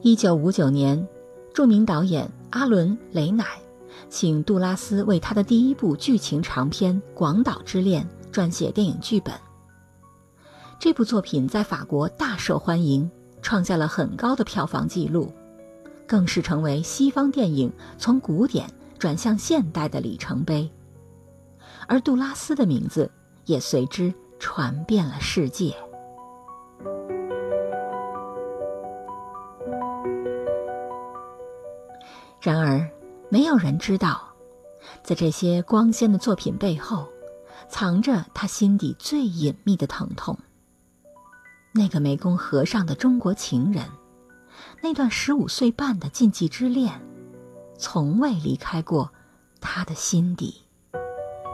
1959年，著名导演阿伦·雷乃请杜拉斯为他的第一部剧情长片《广岛之恋》撰写电影剧本。这部作品在法国大受欢迎，创下了很高的票房纪录，更是成为西方电影从古典转向现代的里程碑。而杜拉斯的名字也随之传遍了世界。然而，没有人知道，在这些光鲜的作品背后，藏着他心底最隐秘的疼痛。那个湄公河上的中国情人，那段15岁半的禁忌之恋，从未离开过他的心底。